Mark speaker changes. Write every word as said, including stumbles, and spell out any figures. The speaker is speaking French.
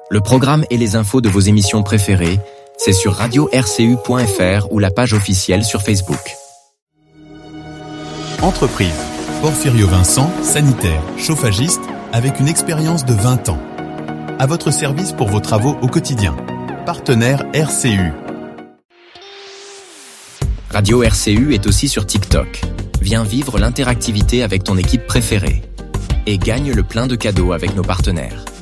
Speaker 1: Le programme et les infos de vos émissions préférées, c'est sur radio r c u point f r ou la page officielle sur Facebook.
Speaker 2: Entreprise. Porfirio Vincent, sanitaire, chauffagiste, avec une expérience de vingt ans. À votre service pour vos travaux au quotidien. Partenaire R C U.
Speaker 1: Radio R C U est aussi sur TikTok. Viens vivre l'interactivité avec ton équipe préférée. Et gagne le plein de cadeaux avec nos partenaires.